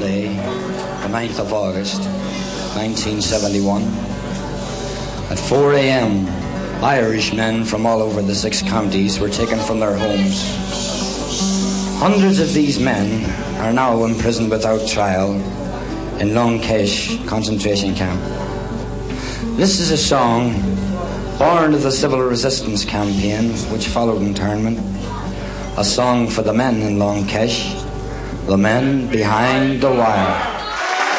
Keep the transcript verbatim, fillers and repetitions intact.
Sunday, the ninth of August, nineteen seventy-one. At four a.m., Irish men from all over the six counties were taken from their homes. Hundreds of these men are now imprisoned without trial in Long Kesh concentration camp. This is a song born of the civil resistance campaign which followed internment, a song for the men in Long Kesh, the men behind the wire.